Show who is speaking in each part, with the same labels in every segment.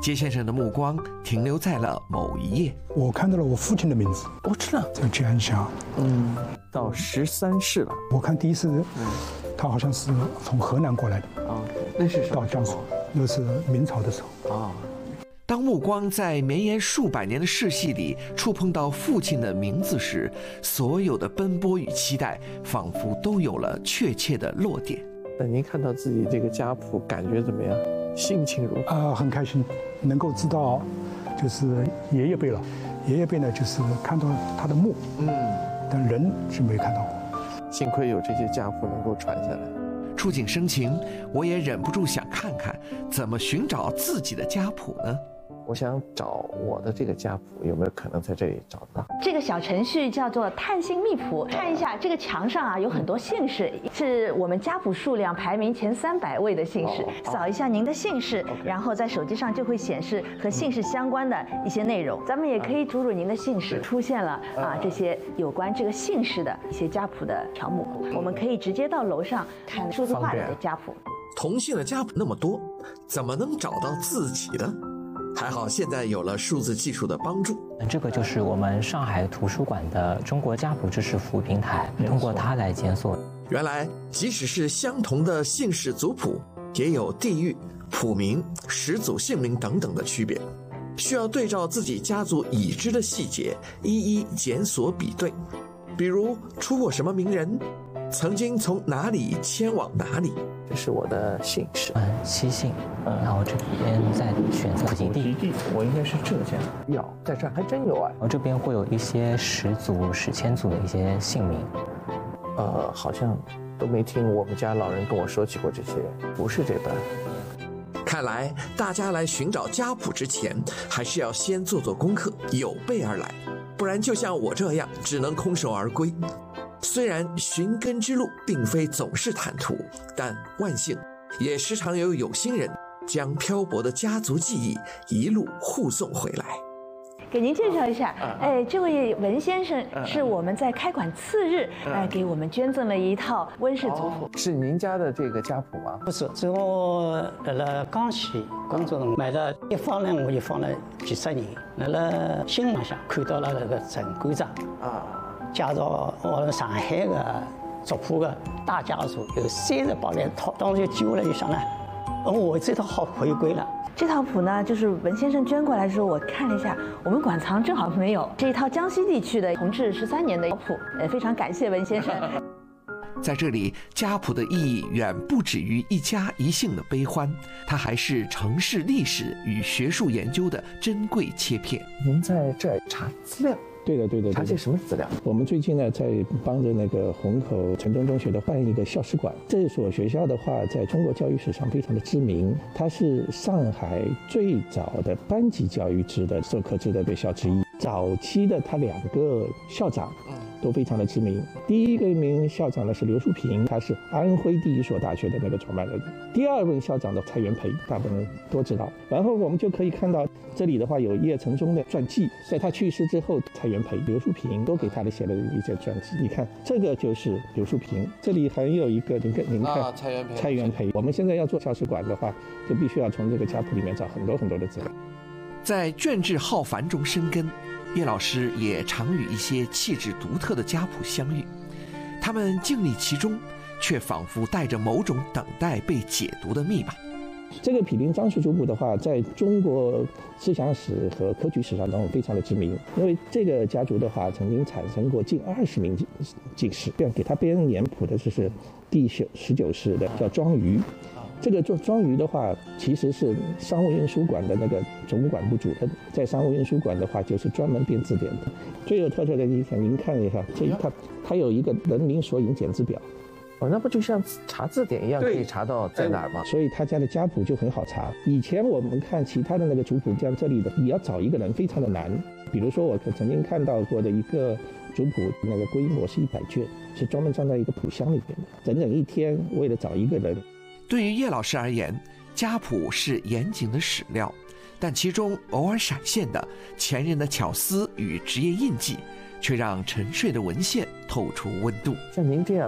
Speaker 1: 杰先生的目光停留在了某一页，
Speaker 2: 我看到了我父亲的名字，
Speaker 3: 我知道，
Speaker 2: 叫江夏。
Speaker 3: 到13世了。
Speaker 2: 我看第一次，他好像是从河南过来的。
Speaker 3: 那是什么？
Speaker 2: 到江苏，那是明朝的时候。
Speaker 1: 当目光在绵延数百年的世系里触碰到父亲的名字时，所有的奔波与期待仿佛都有了确切的落点。
Speaker 3: 那您看到自己这个家谱，感觉怎么样？心情如何？
Speaker 2: 很开心，能够知道，就是爷爷辈了。爷爷辈呢，就是看到他的墓，但人是没看到过。
Speaker 3: 幸亏有这些家谱能够传下来。
Speaker 1: 触景生情，我也忍不住想看看怎么寻找自己的家谱呢？
Speaker 3: 我想找我的这个家谱，有没有可能在这里找到？
Speaker 4: 这个小程序叫做探姓秘谱，看一下这个墙上啊有很多姓氏，是我们家谱数量排名前300位的姓氏。扫一下您的姓氏，然后在手机上就会显示和姓氏相关的一些内容。咱们也可以输入您的姓氏，出现了这些有关这个姓氏的一些家谱的条目。我们可以直接到楼上看数字化的家谱。
Speaker 1: 同姓的家谱那么多，怎么能找到自己的？还好现在有了数字技术的帮助。
Speaker 5: 这个就是我们上海图书馆的中国家谱知识服务平台，通过它来检索。
Speaker 1: 原来即使是相同的姓氏族谱，也有地域、谱名、始祖姓名等等的区别，需要对照自己家族已知的细节，一一检索比对。比如出过什么名人，曾经从哪里迁往哪里。
Speaker 3: 这是我的姓氏，
Speaker 5: 七姓，然后这边再选择籍地，
Speaker 3: 我应该是浙江。在这儿还真有啊。
Speaker 5: 然后这边会有一些始祖、史前祖的一些姓名，
Speaker 3: 好像都没听我们家老人跟我说起过这些，不是这本。
Speaker 1: 看来大家来寻找家谱之前，还是要先做做功课，有备而来，不然就像我这样，只能空手而归。虽然寻根之路并非总是坦途，但万幸也时常有心人将漂泊的家族记忆一路护送回来。
Speaker 4: 给您介绍一下，这位文先生是我们在开馆次日，给我们捐赠了一套温氏族谱。
Speaker 3: 是您家的这个家谱吗？
Speaker 6: 不是，是我了江西工作中买的，一放呢我就放了几10年。了新闻上看到了那个陈馆长介绍我们上海的族谱的大家族有38来套，当时就记下来就想了，我这套好回归了。
Speaker 4: 这套谱呢，就是文先生捐过来的时候，我看了一下，我们馆藏正好没有。这一套江西地区的同治13年的谱，非常感谢文先生。
Speaker 1: 在这里，家谱的意义远不止于一家一姓的悲欢，它还是城市历史与学术研究的珍贵切片。
Speaker 3: 您在这儿查资料？
Speaker 7: 对的。
Speaker 3: 查些什么资料？
Speaker 7: 我们最近呢，在帮着那个虹口城中中学的办一个校史馆。这所学校的话，在中国教育史上非常的知名，它是上海最早的班级教育制的授课制的学校之一。早期的他2个校长都非常的知名。第一个名校长呢是刘树平，他是安徽第一所大学的那个创办人。第2位校长的蔡元培，大部分人都知道。然后我们就可以看到这里的话有叶承宗的传记，在他去世之后，蔡元培、刘树平都给他写了一些传记。你看这个就是刘树平，这里还有一个您看蔡元培。我们现在要做校史馆的话，就必须要从这个家谱里面找很多的资料。
Speaker 1: 在卷帙浩繁中生根，叶老师也常与一些气质独特的家谱相遇，他们静立其中，却仿佛带着某种等待被解读的密码。
Speaker 7: 这个毗邻樟树族谱的话，在中国思想史和科举史上都非常的知名，因为这个家族的话，曾经产生过近20名进士。给他编年谱的就是第19世的，叫庄瑜。这个庄瑜的话，其实是商务印书馆的那个总管部主任，在商务印书馆的话，就是专门编字典的。最有特色的一点，您看一下，它有一个人名索引简字表。
Speaker 3: 那不就像查字典一样，可以查到在哪儿吗？
Speaker 7: 所以他家的家谱就很好查。以前我们看其他的那个族谱，像这里的，你要找一个人非常的难。比如说我曾经看到过的一个族谱，那个规模是100卷，是专门装在一个谱箱里面的，整整1天为了找一个人。
Speaker 1: 对于叶老师而言，家谱是严谨的史料，但其中偶尔闪现的前人的巧思与职业印记，却让沉睡的文献透出温度。
Speaker 3: 像您这样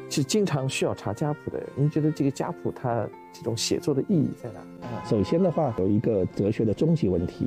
Speaker 3: 是经常需要查家谱的人，您觉得这个家谱它这种写作的意义在哪？
Speaker 7: 首先的话，有一个哲学的终极问题，